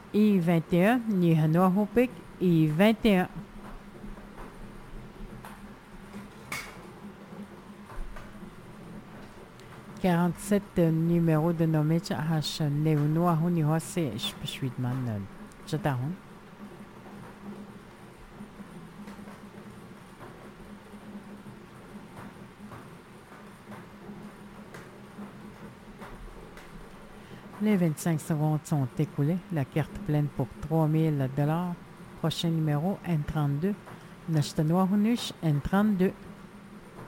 I21, ni Hanoahopik, I21. Quarante-sept numéro de nommage hash neunoahu ni hose speshwidman jatahun. Les 25 secondes sont écoulées. La carte pleine pour 3000 $. Prochain numéro, N32. Nashtanuahunush, N32.